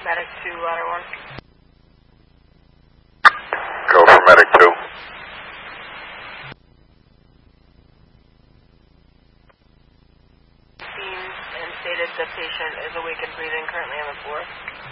Medic 2, ladder 1. Go for Medic 2. Seen and stated the patient is awake and breathing currently on the floor.